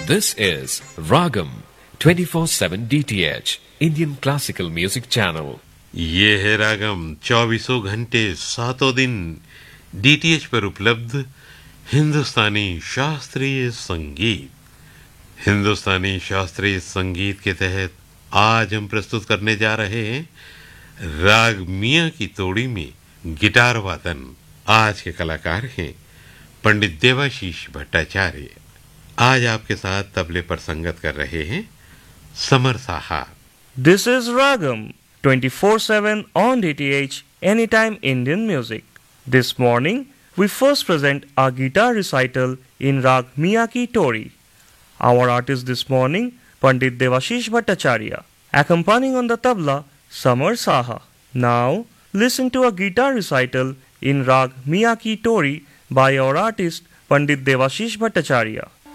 This is Ragam 24/7 DTH Indian Classical Music Channel. ये है रागम 24 घंटे 7 दिन डीटीएच पर उपलब्ध हिंदुस्तानी शास्त्रीय संगीत। हिंदुस्तानी शास्त्रीय संगीत के तहत आज हम प्रस्तुत करने जा रहे हैं राग मियां की तोड़ी में गिटार वादन। आज के कलाकार हैं पंडित देवाशीष भट्टाचार्य। आज आपके साथ तबले पर संगत कर रहे हैं summer Saha. This is Ragam 24/7 on DTH Anytime Indian Music. This morning we first present our guitar recital in Rag Miyaki Tori. Our artist this morning Pandit Devashish Bhattacharya, accompanying on the tabla Samar Saha. Now listen to a guitar recital in Rag Miyaki Tori by our artist Pandit Devashish Bhattacharya.